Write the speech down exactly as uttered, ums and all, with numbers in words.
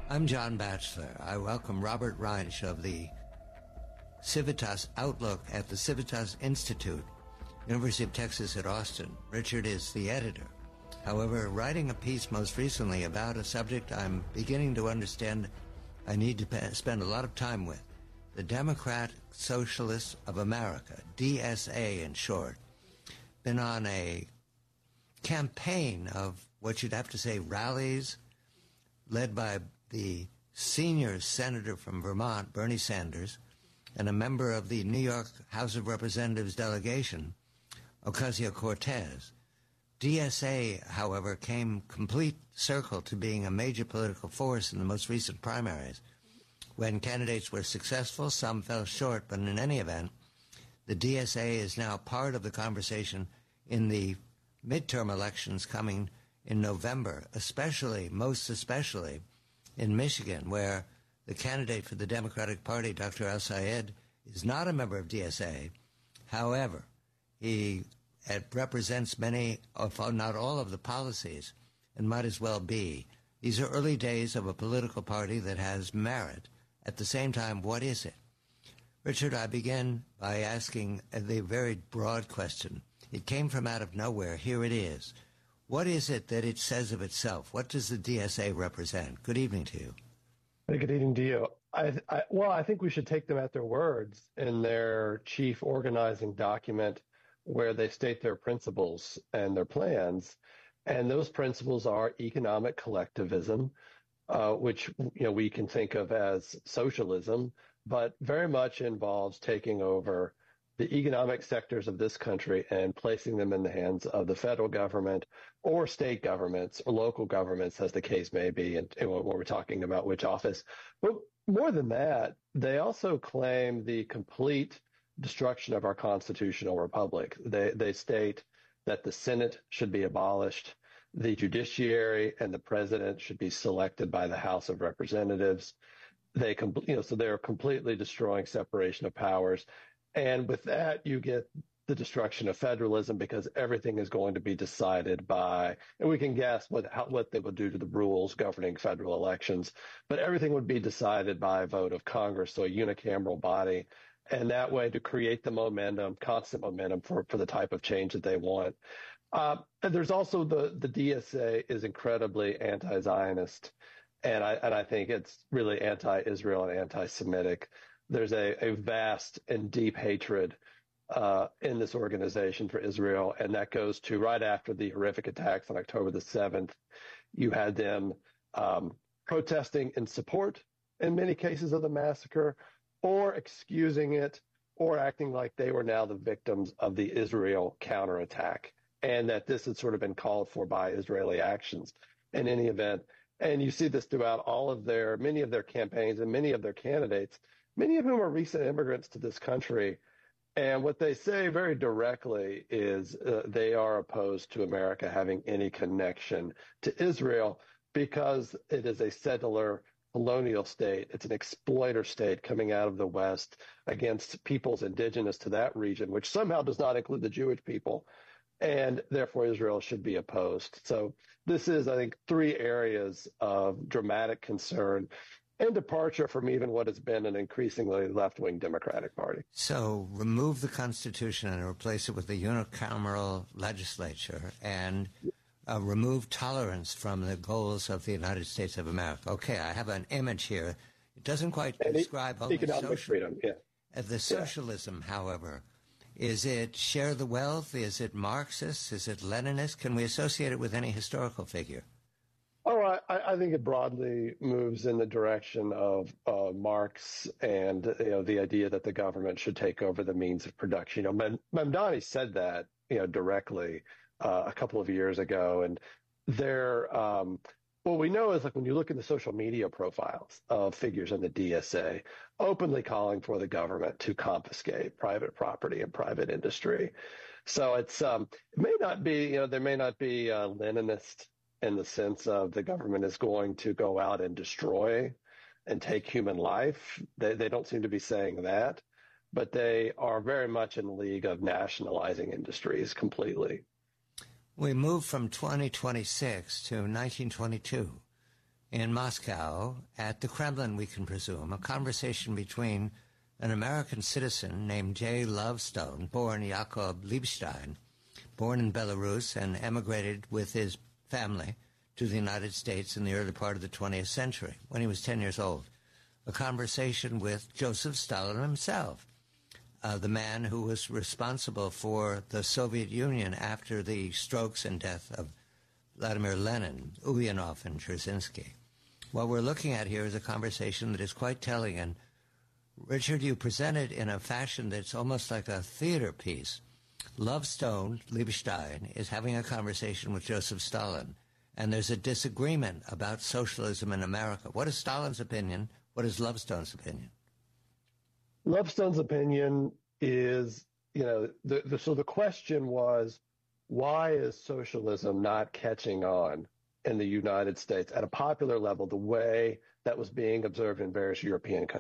I'm John Batchelor. I welcome Robert Reinsch of the Civitas Outlook at the Civitas Institute, University of Texas at Austin. Richard is the editor. However, writing a piece most recently about a subject I'm beginning to understand I need to spend a lot of time with, the Democratic Socialists of America, D S A in short, been on a campaign of what you'd have to say rallies led by the senior senator from Vermont, Bernie Sanders, and a member of the New York House of Representatives delegation, Ocasio-Cortez. D S A, however, came complete circle to being a major political force in the most recent primaries. When candidates were successful, some fell short, but in any event, the D S A is now part of the conversation in the midterm elections coming in November, especially, most especially, in Michigan, where the candidate for the Democratic Party, Doctor El-Sayed, is not a member of D S A. However, he represents many, if not all, of the policies, and might as well be. These are early days of a political party that has merit. At the same time, what is it? Richard, I begin by asking the very broad question. It came from out of nowhere. Here it is. What is it that it says of itself? What does the D S A represent? Good evening to you. Hey, good evening to you. I, I, well, I think we should take them at their words in their chief organizing document where they state their principles and their plans. And those principles are economic collectivism, uh, which you know we can think of as socialism, but very much involves taking over the economic sectors of this country and placing them in the hands of the federal government or state governments or local governments, as the case may be, and, and when we're talking about which office. But more than that, they also claim the complete destruction of our constitutional republic. They, they state that the Senate should be abolished, the judiciary and the president should be selected by the House of Representatives. They, you know, so they're completely destroying separation of powers. And with that, you get the destruction of federalism because everything is going to be decided by, and we can guess what how, what they will do to the rules governing federal elections, but everything would be decided by a vote of Congress, so a unicameral body. And that way to create the momentum, constant momentum for, for the type of change that they want. Uh, and there's also the, the D S A is incredibly anti-Zionist. And I, and I think it's really anti-Israel and anti-Semitic. There's a, a vast and deep hatred uh, in this organization for Israel, and that goes to right after the horrific attacks on October the seventh. You had them um, protesting in support, in many cases, of the massacre, or excusing it, or acting like they were now the victims of the Israel counterattack, and that this had sort of been called for by Israeli actions in any event. And you see this throughout all of their, many of their campaigns and many of their candidates, many of whom are recent immigrants to this country. And what they say very directly is uh, they are opposed to America having any connection to Israel because it is a settler colonial state. It's an exploiter state coming out of the West against peoples indigenous to that region, which somehow does not include the Jewish people. And therefore, Israel should be opposed. So this is, I think, three areas of dramatic concern and departure from even what has been an increasingly left-wing Democratic Party. So remove the Constitution and replace it with a unicameral legislature and uh, remove tolerance from the goals of the United States of America. Okay, I have an image here. It doesn't quite and describe e- economic social- freedom. Yeah. Uh, the socialism, yeah. However, is it share the wealth? Is it Marxist? Is it Leninist? Can we associate it with any historical figure? Oh, I, I think it broadly moves in the direction of uh, Marx and you know the idea that the government should take over the means of production. You know, Mamdani said that you know directly uh, a couple of years ago, and there. Um, what we know is like when you look at the social media profiles of figures in the D S A, openly calling for the government to confiscate private property and private industry. So it's um, it may not be you know there may not be uh, Leninist in the sense of the government is going to go out and destroy and take human life. They, they don't seem to be saying that, but they are very much in league of nationalizing industries completely. We move from twenty twenty-six to nineteen twenty-two. in Moscow at the Kremlin, we can presume, a conversation between an American citizen named Jay Lovestone, born Yakov Liebstein, born in Belarus and emigrated with his family to the United States in the early part of the twentieth century when he was ten years old. A conversation with Joseph Stalin himself, uh, the man who was responsible for the Soviet Union after the strokes and death of Vladimir Lenin, Ulyanov, and Dzerzhinsky. What we're looking at here is a conversation that is quite telling. And Richard, you present it in a fashion that's almost like a theater piece. Lovestone, Liebstein, is having a conversation with Joseph Stalin, and there's a disagreement about socialism in America. What is Stalin's opinion? What is Lovestone's opinion? Lovestone's opinion is, you know, the, the, so the question was, why is socialism not catching on in the United States at a popular level the way that was being observed in various European countries?